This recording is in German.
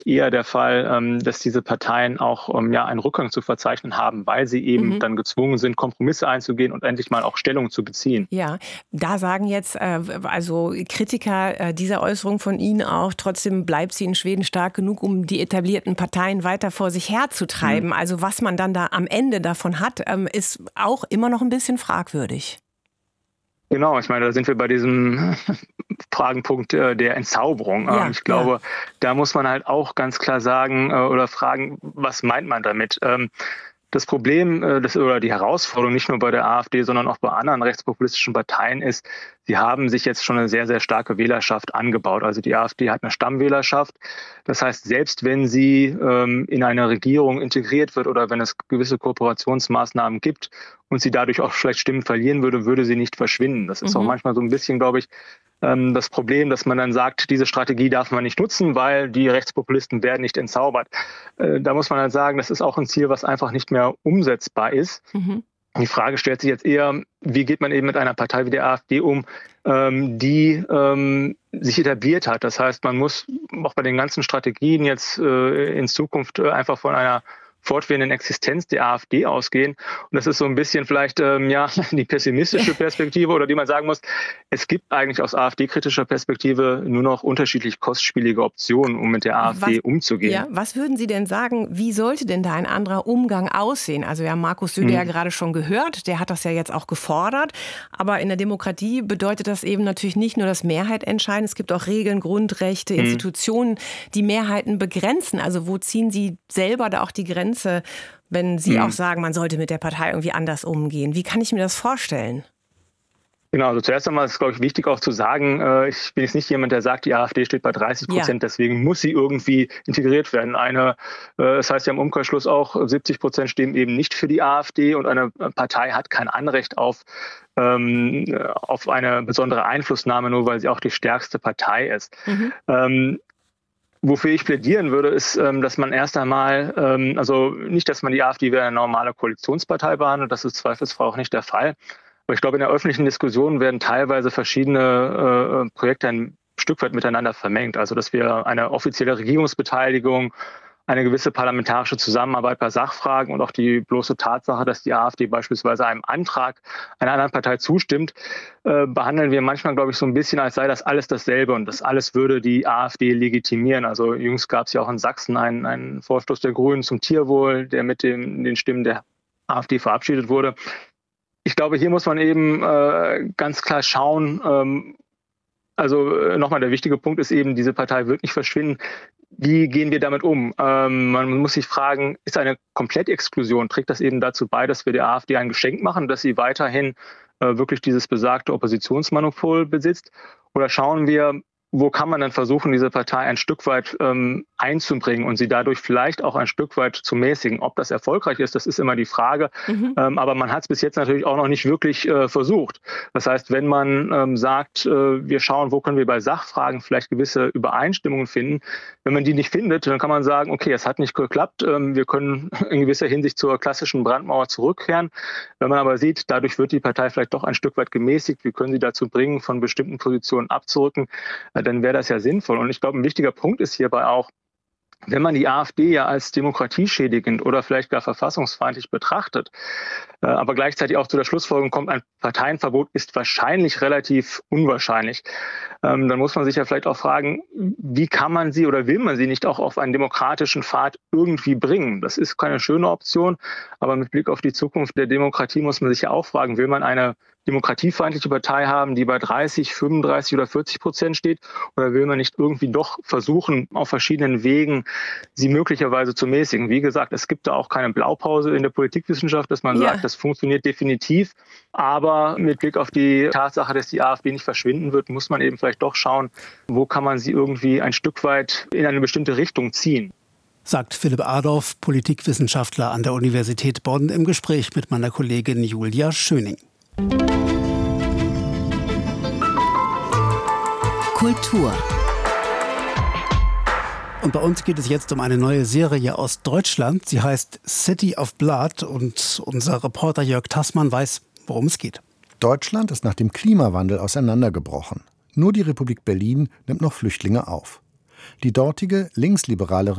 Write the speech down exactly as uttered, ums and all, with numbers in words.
eher der Fall, ähm, dass diese Parteien auch ähm, ja, einen Rückgang zu verzeichnen haben, weil sie eben Mhm. dann gezwungen sind, Kompromisse einzugehen und endlich mal auch Stellung zu beziehen. Ja, da sagen jetzt äh, also Kritiker äh, dieser Äußerung von Ihnen auch, trotzdem bleibt sie in Schweden stark genug, um die etablierten Parteien weiter vor sich herzutreiben. Mhm. Also was man dann da am Ende davon hat, ähm, ist auch immer noch ein bisschen fragwürdig. Genau, ich meine, da sind wir bei diesem Fragenpunkt äh, der Entzauberung. Ähm, Ja, ich ja. glaube, da muss man halt auch ganz klar sagen äh, oder fragen, was meint man damit? Ähm, das Problem äh, das, oder die Herausforderung nicht nur bei der AfD, sondern auch bei anderen rechtspopulistischen Parteien ist, sie haben sich jetzt schon eine sehr, sehr starke Wählerschaft angebaut. Also die AfD hat eine Stammwählerschaft. Das heißt, selbst wenn sie ähm, in eine Regierung integriert wird oder wenn es gewisse Kooperationsmaßnahmen gibt und sie dadurch auch vielleicht Stimmen verlieren würde, würde sie nicht verschwinden. Das ist auch Mhm. manchmal so ein bisschen, glaube ich, ähm, das Problem, dass man dann sagt, diese Strategie darf man nicht nutzen, weil die Rechtspopulisten werden nicht entzaubert. Äh, da muss man halt sagen, das ist auch ein Ziel, was einfach nicht mehr umsetzbar ist. Mhm. Die Frage stellt sich jetzt eher, wie geht man eben mit einer Partei wie der AfD um, ähm, die ähm, sich etabliert hat. Das heißt, man muss auch bei den ganzen Strategien jetzt äh, in Zukunft äh, einfach von einer fortwährenden Existenz der AfD ausgehen. Und das ist so ein bisschen vielleicht ähm, ja die pessimistische Perspektive, oder die man sagen muss, es gibt eigentlich aus AfD-kritischer Perspektive nur noch unterschiedlich kostspielige Optionen, um mit der Was, AfD umzugehen. ja, was würden Sie denn sagen, wie sollte denn da ein anderer Umgang aussehen? Also wir haben Markus Söder ja Mhm. gerade schon gehört, der hat das ja jetzt auch gefordert. Aber in der Demokratie bedeutet das eben natürlich nicht nur, dass Mehrheit entscheiden. Es gibt auch Regeln, Grundrechte, Mhm. Institutionen, die Mehrheiten begrenzen. Also wo ziehen Sie selber da auch die Grenze, wenn Sie auch Mhm. sagen, man sollte mit der Partei irgendwie anders umgehen? Wie kann ich mir das vorstellen? Genau, also zuerst einmal ist, glaube ich, wichtig auch zu sagen, äh, ich bin jetzt nicht jemand, der sagt, die AfD steht bei dreißig Ja. Prozent, deswegen muss sie irgendwie integriert werden. Eine, äh, das heißt ja im Umkehrschluss auch, siebzig Prozent stehen eben nicht für die AfD und eine Partei hat kein Anrecht auf, ähm, auf eine besondere Einflussnahme, nur weil sie auch die stärkste Partei ist. Mhm. Ähm, Wofür ich plädieren würde, ist, ähm, dass man erst einmal, ähm, also nicht, dass man die AfD wie eine normale Koalitionspartei behandelt, das ist zweifelsfrei auch nicht der Fall. Aber ich glaube, in der öffentlichen Diskussion werden teilweise verschiedene äh, Projekte ein Stück weit miteinander vermengt. Also, dass wir eine offizielle Regierungsbeteiligung, eine gewisse parlamentarische Zusammenarbeit bei Sachfragen und auch die bloße Tatsache, dass die AfD beispielsweise einem Antrag einer anderen Partei zustimmt, äh, behandeln wir manchmal, glaube ich, so ein bisschen, als sei das alles dasselbe und das alles würde die AfD legitimieren. Also jüngst gab es ja auch in Sachsen einen, einen Vorstoß der Grünen zum Tierwohl, der mit dem, den Stimmen der AfD verabschiedet wurde. Ich glaube, hier muss man eben äh, ganz klar schauen, ähm, also äh, nochmal, der wichtige Punkt ist eben, diese Partei wird nicht verschwinden. Wie gehen wir damit um? Ähm, man muss sich fragen, ist eine Komplettexklusion, trägt das eben dazu bei, dass wir der AfD ein Geschenk machen, dass sie weiterhin äh, wirklich dieses besagte Oppositionsmonopol besitzt? Oder schauen wir, wo kann man dann versuchen, diese Partei ein Stück weit ähm, einzubringen und sie dadurch vielleicht auch ein Stück weit zu mäßigen? Ob das erfolgreich ist, das ist immer die Frage. Mhm. Ähm, aber man hat es bis jetzt natürlich auch noch nicht wirklich äh, versucht. Das heißt, wenn man ähm, sagt, äh, wir schauen, wo können wir bei Sachfragen vielleicht gewisse Übereinstimmungen finden, wenn man die nicht findet, dann kann man sagen, okay, es hat nicht geklappt, ähm, wir können in gewisser Hinsicht zur klassischen Brandmauer zurückkehren. Wenn man aber sieht, dadurch wird die Partei vielleicht doch ein Stück weit gemäßigt, wir können sie dazu bringen, von bestimmten Positionen abzurücken, äh, dann wäre das ja sinnvoll. Und ich glaube, ein wichtiger Punkt ist hierbei auch, wenn man die AfD ja als demokratieschädigend oder vielleicht gar verfassungsfeindlich betrachtet, äh, aber gleichzeitig auch zu der Schlussfolgerung kommt, ein Parteienverbot ist wahrscheinlich relativ unwahrscheinlich, ähm, dann muss man sich ja vielleicht auch fragen, wie kann man sie oder will man sie nicht auch auf einen demokratischen Pfad irgendwie bringen? Das ist keine schöne Option, aber mit Blick auf die Zukunft der Demokratie muss man sich ja auch fragen, will man eine demokratiefeindliche Partei haben, die bei dreißig, fünfunddreißig oder vierzig Prozent steht? Oder will man nicht irgendwie doch versuchen, auf verschiedenen Wegen sie möglicherweise zu mäßigen? Wie gesagt, es gibt da auch keine Blaupause in der Politikwissenschaft, dass man sagt, Ja. das funktioniert definitiv. Aber mit Blick auf die Tatsache, dass die AfD nicht verschwinden wird, muss man eben vielleicht doch schauen, wo kann man sie irgendwie ein Stück weit in eine bestimmte Richtung ziehen. Sagt Philipp Adorf, Politikwissenschaftler an der Universität Bonn, im Gespräch mit meiner Kollegin Julia Schöning. Kultur. Und bei uns geht es jetzt um eine neue Serie aus Deutschland. Sie heißt City of Blood und unser Reporter Jörg Tassmann weiß, worum es geht. Deutschland ist nach dem Klimawandel auseinandergebrochen. Nur die Republik Berlin nimmt noch Flüchtlinge auf. Die dortige linksliberale